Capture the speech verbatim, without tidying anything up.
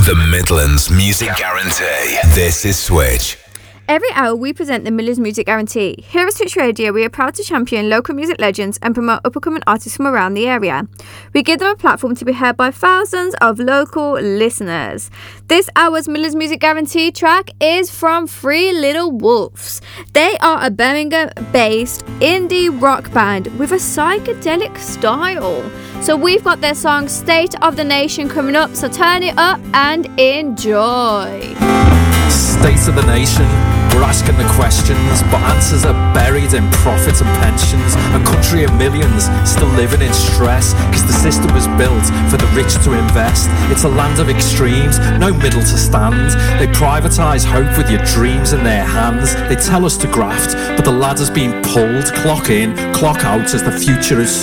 The Midlands Music Guarantee. This is Switch. Every hour we present the Midlands Music Guarantee. Here at Switch Radio, we are proud to champion local music legends and promote up-and-coming artists from around the area. We give them a platform to be heard by thousands of local listeners. This hour's Midlands Music Guarantee track is from Three Little Wolves. They are a Birmingham-based indie rock band with a psychedelic style. So we've got their song State of the Nation coming up, so turn it up and enjoy. State of the nation, we're asking the questions, but answers are buried in profits and pensions. A country of millions still living in stress, cause the system was built for the rich to invest. It's a land of extremes, no middle to stand. They privatise hope with your dreams in their hands. They tell us to graft, but the ladder's been pulled. Clock in, clock out as the future is